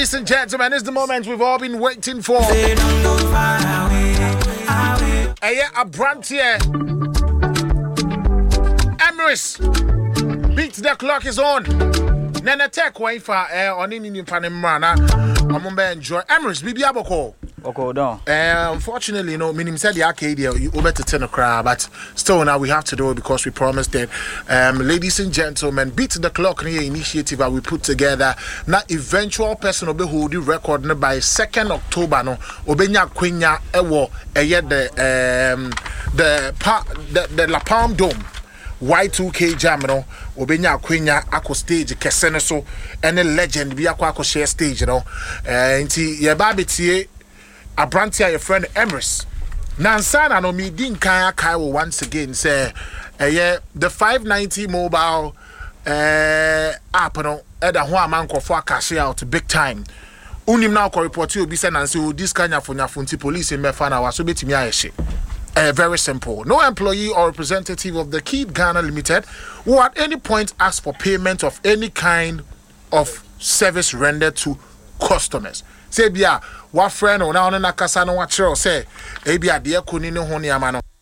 Ladies and gentlemen, it's the moment we've all been waiting for. A brand here. Emirates. Beat the clock is on. Nana tech way for on in Panamana. I'm gonna enjoy Emirates. Bibi Aboko. Unfortunately, meaning said the arcade you over to 10 o'clock, but still now we have to do it because we promised it. Ladies and gentlemen, Beat the Clock initiative that we put together. Now, eventual person will be holding record by 2nd October. No, Obenya Quenya Ewo the La Palm Dome. Y2K jam no obenya kwenya akọ stage kese ne so ene legend bi akọ share stage no nti ye ba betie abrantia your friend Emirates nansana no mi din kan akai once again say the 590 mobile app no e da ho amankofo cash out big time unim na akọ report you obi say nanse o this kanya nti police mefa na waso betimi ayehye. Very simple. No employee or representative of the Keep Ghana Limited will at any point ask for payment of any kind of service rendered to customers. Say, bia, what friend or now na kasa no what say, ebia de kuni no honi amano.